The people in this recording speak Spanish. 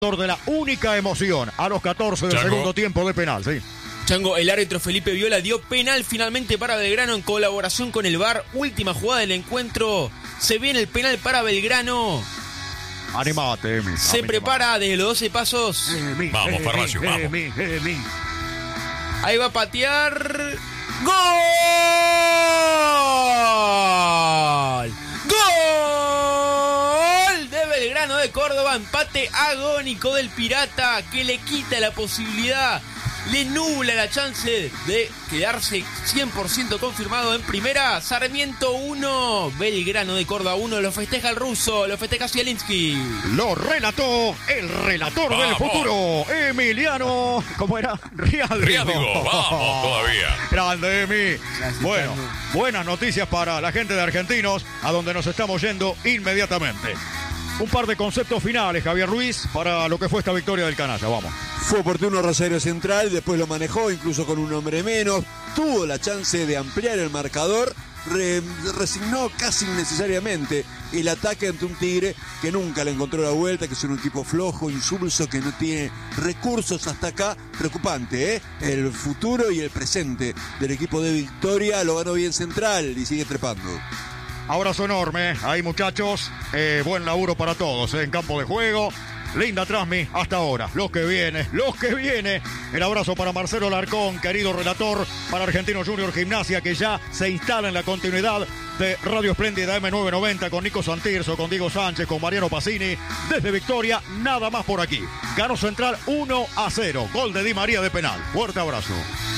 de la única emoción a los 14 del segundo tiempo de penal, sí. Chango, el árbitro Felipe Viola dio penal finalmente para Belgrano en colaboración con el VAR. Última jugada del encuentro. Se viene el penal para Belgrano. Animate, Emi. Se prepara desde los 12 pasos. Vamos, Farmacio, vamos. Ahí va a patear. ¡Gol! ¡Gol! De Belgrano de Córdoba. Empate agónico del Pirata que le quita la posibilidad, le nubla la chance de quedarse 100% confirmado en primera. Sarmiento 1, Belgrano de Córdoba 1. Lo festeja el ruso, lo festeja Zielinski. Lo relató el relator del futuro, Emiliano. ¿Cómo era? Riadigo, vamos todavía. Grande, Emi. Bueno, buenas noticias para la gente de Argentinos, a donde nos estamos yendo inmediatamente. Un par de conceptos finales, Javier Ruiz, para lo que fue esta victoria del Canalla. Vamos. Fue oportuno Rosario Central, después lo manejó incluso con un hombre menos, tuvo la chance de ampliar el marcador, resignó casi innecesariamente el ataque ante un Tigre que nunca le encontró la vuelta, que es un equipo flojo, insulso, que no tiene recursos hasta acá. Preocupante, ¿eh? El futuro y el presente del equipo de Victoria lo ganó bien Central y sigue trepando. Abrazo enorme, ahí muchachos, buen laburo para todos, en campo de juego, linda transmi hasta ahora, los que viene, el abrazo para Marcelo Larcón, querido relator, para Argentino Junior Gimnasia, que ya se instala en la continuidad de Radio Espléndida M990 con Nico Santirso, con Diego Sánchez, con Mariano Pacini, desde Victoria, nada más por aquí, ganó Central 1-0, gol de Di María de penal, fuerte abrazo.